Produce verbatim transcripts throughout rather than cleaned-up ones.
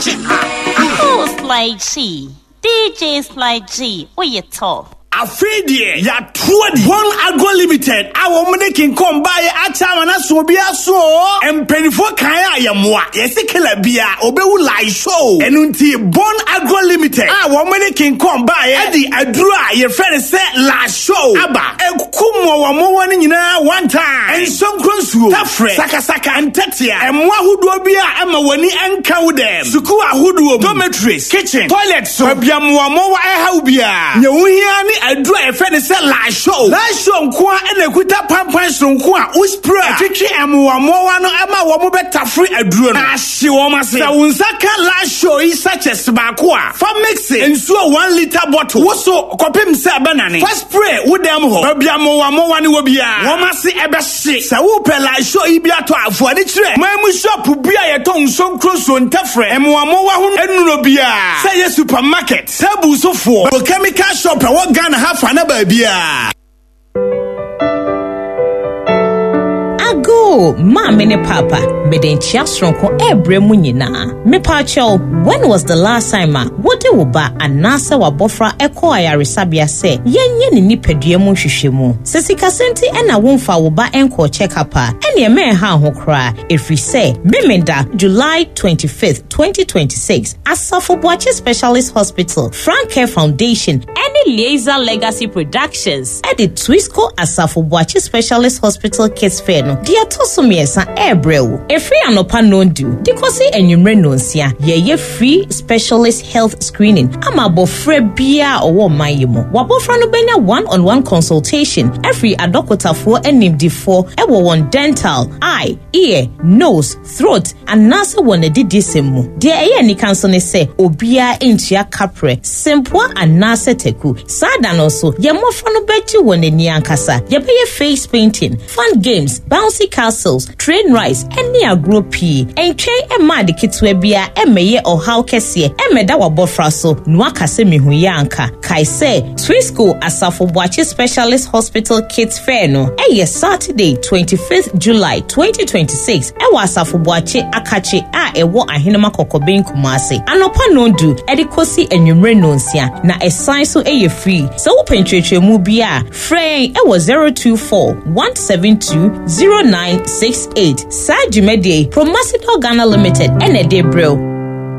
Oh, Sly G. D J Sly G. What you talk? Afedie ya tuadi One Agro Limited awo mune kin kom baye acha wana so bia so empenifo kan ya moa yesikela bia obewu live show enunti One Agro Limited awo mune kin kom baye adi aduru a ye fere se la show aba ekumo wa mo woni nyina one time ensonkron suo tafre saka saka antatia emwa hudo bia ama woni enka wo dem suku ahudo dormitories kitchen toilet so bia mo mo wa eha bia nyewuhia ni adru e fe ne se la show la show nko a na kuta pampan so nko a uspray twitwi emwa mo wa no ema wo mo betafre adru no ahye wo ma se wonsaka la show yi such as baako a fa mix ensuo one liter bottle wo so kopem se abanane fa spray wo dem ho bia mo wa mo wa ne wo bia wo ma se ebe hye se wo pe la show yi bia to afo ani kire ma mu shop bia ye ton so nkro so ntafre emwa mo wa ho enuro bia se ye supermarket tabu so for chemical shop e wo Ghana half an abia Ago mama ne papa bedenchia stronko ebre mu nyina me pacho. When was the last time a wode wo ba anasa wa bofra eko ayaresabia se yenye ne nipadua mu hwehwemu sesika senti ena wonfa wo ba enko check up a ene me ha ho kra efri se memenda July twenty-fifth twenty twenty-six Asafo Boache Specialist Hospital Franke Foundation any Laser Legacy Productions at the Twisco Asafo Boache Specialist Hospital Kids Fair no dia tosomiesa ebrew efri anopa nondu dikosi enwumre nonsia ye ye free specialist health screening ama bofre bia owo mayemo wabofra no benya one on one consultation every adokotafo enimdifo ewo won dental eye ear nose throat and nasa won edidisemu de eye ni kanso ne se obia entia kapre simple and nasa teku sada no so ye mofra no beji won eni ankasa ye be face painting fun games bouncy castles train rides any agro p entwe ema de kitwe bia emeye ohaw kese emeda wabofra so no akase mehu yanka kai se Twisco Asafo Boache Specialist Hospital Kids Fair no eye Saturday twenty-fifth July twenty twenty-six ewa Asafo Boache akache a ewo ahenema kokoben kumase anopa nondu edikosi enwumre nonsia na esan so eye free so wo pentwetwe mu bia free ewo zero two four one seven two zero nine six eight Sajimede Promasido Ghana Limited ene debrel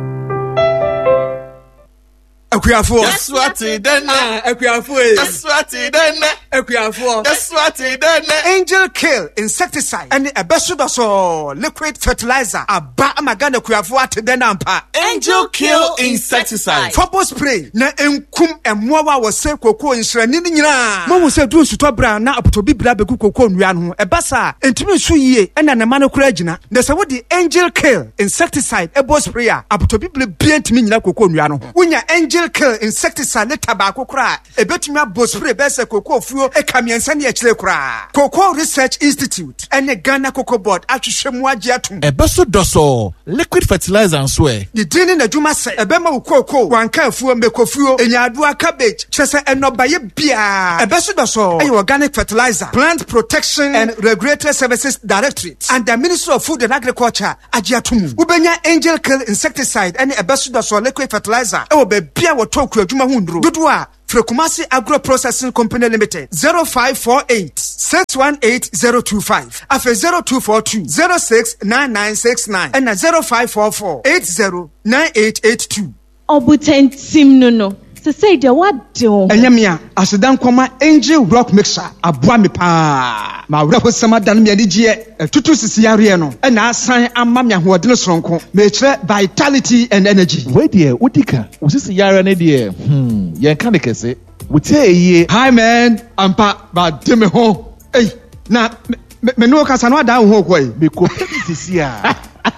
Akuafo That's what it done. Akuafo That's what it done. Akuafo That's what it done. Angel Kill insecticide and a besudaso liquid fertilizer aba amagana kuafo atede na mpa Angel Kill insecticide. Fopo spray na enkum emmoa wa se koko nsrani ni nyina mo wo se du nsuto bra na apotobi bra beku koko nwia no ebasa entimi su yie ena na ma no kura agina na se wodi Angel Kill insecticide ebo spray a apotobi bra bia ntimi nyina koko nwia no wonya Angel Kill insecticide le tabako kura ebetumi abo spray be se koko fuo e kamiensa ne akire kura Cocoa Research Institute ene Ghana Cocoa Board atwehwemu age atum Ebeso doso liquid fertilizer nso e di dini na dwuma se ebema wo cocoa wanka afuo mekofuo enyaadua cabbage chese enobaye bia ebeso doso e organic fertilizer plant protection and regulatory services directorate and the Ministry of Food and Agriculture age atum ubenya Angel Kill insecticide ene ebeso doso liquid fertilizer e wo be bia wo toku adwuma hundro dodo a Frekumasi Agro Processing Company Limited zero five four eight six one eight zero two five afe zero two four two zero six nine nine six nine and zero five four four eight zero nine eight eight two. Obutentim no no. Se say de what do? Enyamia asedan kwama Angel Rock Mixer aboa me pa. Ma wura ho sama dan me adigye tutu sisi yare no e na asan amma me ahoɔden soronko me kire vitality and energy. We dear udika usisi yare ne dear hmm ye kan de kese wutie ye. Hi man ampa ba de me ho ei na me no kasa no ada ho koi me ko sisi a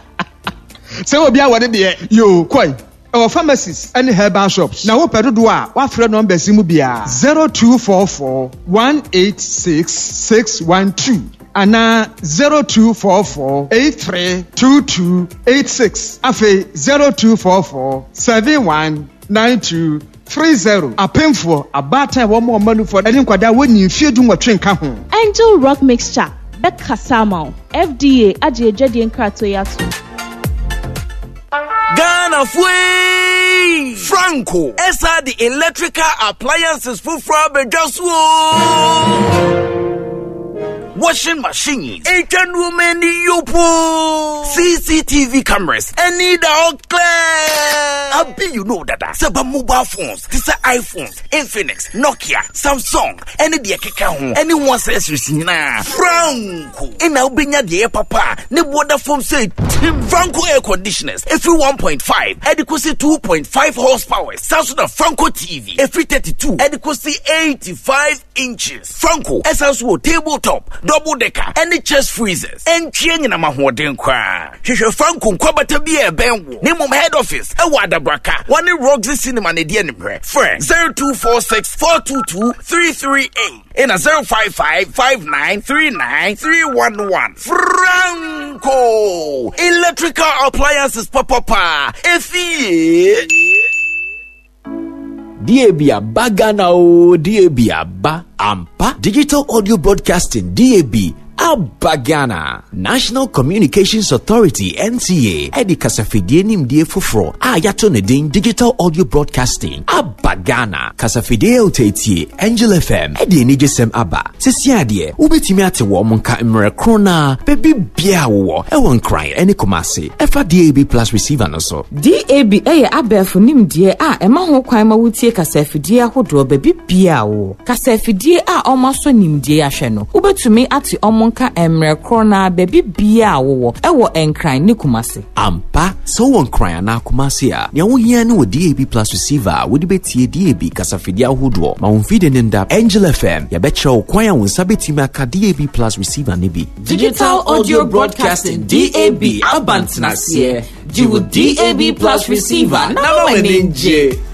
se obi a wode de yo koi our pharmacies and herbal shops. Now, what do I? What friend number Simubia? Zero two four four one eight six six one two. And now zero two four four eight three two two eight six. Afe zero two four four seven one nine two three zero. A painful a batter one more money for any quada when you feel doing what train come. Angel Rock Mixture. Becca Samo. F D A. Aji Jadi and Kratoyatu. Ghana Fue Franco. Esa the electrical appliances for Frabe just washing machines, Asian women, yopo, C C T V cameras, and need all clear. I be you know that several mobile phones, these are iPhones, Infinix, Nokia, Samsung, any the Keka, anyone says you see now. Franco, and now be near the papa, ne water foam say Franco air conditioners, every one point five, adequacy two point five horsepower, Samsung Franco T V, every thirty-two, adequacy eighty-five inches. Franco, S S O tabletop. Double decker, any chest freezers, and change na mahoden kwa. Sheshe Franco kwabata bi e benwo. Name of head office, e wada braka. One Roxy Cinema ne die nimre. Friend zero two four six four two two three three eight. In a zero five five five nine three nine three one one. Franco electrical appliances papa pa. Efie Diabia bagana o Diabia ba ampa digital audio broadcasting D A B Abagana National Communications Authority N C A Edi kasafidie nimdie foforo a yato ne din digital audio broadcasting Abagana kasafidie otetie Angel F M edi ni jesem aba sesiadie ubetimi ate wo monka mre krona bebi bia wo e won cry eni komase efa D A B plus receiver no so D A B eye abefo nimdie a ema ho kwan ma wutie kasafidie ahodo bebi bia wo kasafidie a omaso nimdie ahwe no ubetumi ate omo ka emre krona bebi bia wo ewo enkran ni kumase ampa so won kran na kumase a ne wo hia ne wo D A B plus receiver wo de betie D A B kasafidi ahodo ma won feed ne nda Angel F M ya be chew kwan ya won sabeti aka D A B plus receiver ne bi digital audio broadcasting D A B abantinase ji wo D A B plus receiver na ma wenje